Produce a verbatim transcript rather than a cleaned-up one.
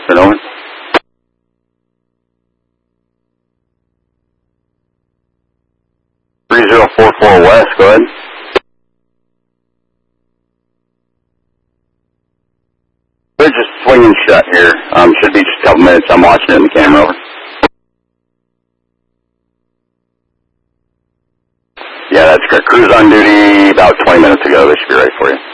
Turn over. three zero four four West, go ahead. They're just swinging shut here. Um, should be just a couple minutes. I'm watching it in the camera. Over. Yeah, that's correct. Crews on duty about twenty minutes ago. They should be ready for you.